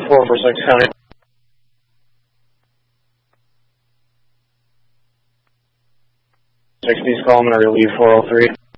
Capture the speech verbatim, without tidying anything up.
four four six, County. sixties, call, I'm going to relieve four oh three.